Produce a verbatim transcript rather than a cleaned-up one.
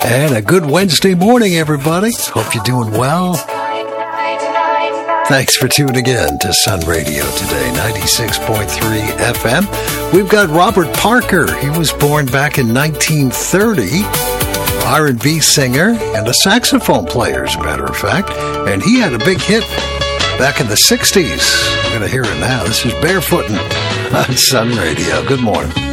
And a good Wednesday morning, everybody. Hope you're doing well. Thanks for tuning in to Sun Radio today, ninety-six point three F M. We've got Robert Parker. He was born back in nineteen thirty. R and B singer and a saxophone player, as a matter of fact. And he had a big hit back in the sixties. We're going to hear it now. This is Barefootin' on Sun Radio. Good morning.